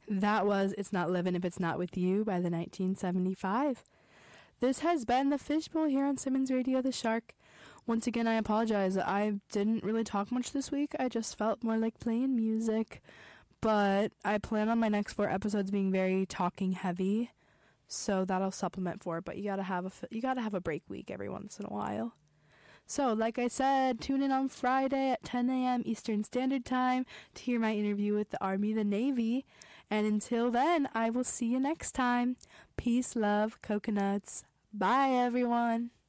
That was It's Not Livin' If It's Not With You by the 1975. This has been the Fishbowl here on Simmons Radio The Shark. Once again, I apologize. I didn't really talk much this week. I just felt more like playing music. But I plan on my next 4 episodes being very talking heavy. So that'll supplement for it. But you gotta have a break week every once in a while. So, like I said, tune in on Friday at 10 a.m. Eastern Standard Time to hear my interview with the Army, the Navy. And until then, I will see you next time. Peace, love, coconuts. Bye, everyone.